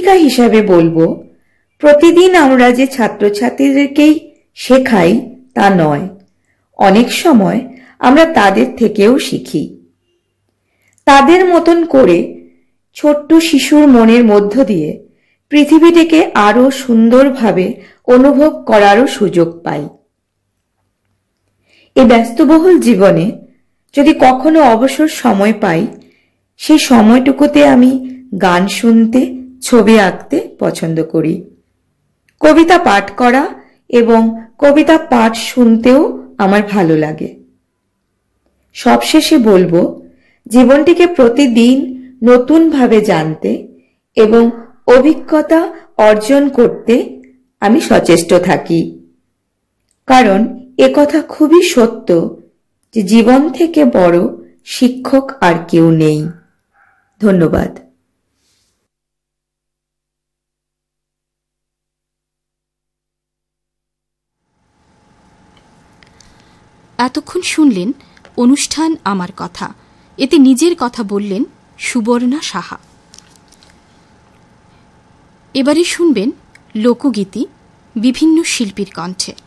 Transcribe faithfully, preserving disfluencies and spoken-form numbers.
শিক্ষিকা হিসাবে বলবো, প্রতিদিন আমরা যে ছাত্রছাত্রীদেরকেই শেখাই তা নয়, অনেক সময় আমরা তাদের থেকেও শিখি। তাদের মতন করে ছোট্ট শিশুর মনের মধ্য দিয়ে পৃথিবীটিকে আরো সুন্দরভাবে অনুভব করারও সুযোগ পাই। এই ব্যস্তবহুল জীবনে যদি কখনো অবসর সময় পাই, সেই সময়টুকুতে আমি গান শুনতে, ছবি আঁকতে পছন্দ করি। কবিতা পাঠ করা এবং কবিতা পাঠ শুনতেও আমার ভালো লাগে। সবশেষে বলবো, জীবনটিকে প্রতিদিন নতুনভাবে জানতে এবং অভিজ্ঞতা অর্জন করতে আমি সচেষ্ট থাকি। কারণ একথা খুবই সত্য যে জীবন থেকে বড় শিক্ষক আর কেউ নেই। ধন্যবাদ। এতক্ষণ শুনলেন অনুষ্ঠান আমার কথা। এতে নিজের কথা বললেন সুবর্ণা সাহা। এবারে শুনবেন লোকগীতি বিভিন্ন শিল্পীর কণ্ঠে।